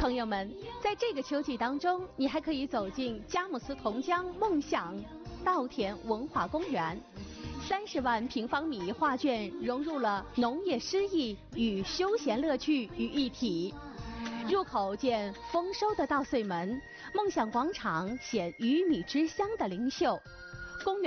朋友们，在这个秋季当中，你还可以走进佳木斯同江梦想稻田文化公园。30万平方米画卷融入了农业诗意与休闲乐趣于一体。入口见丰收的稻穗门，梦想广场显鱼米之乡的灵秀。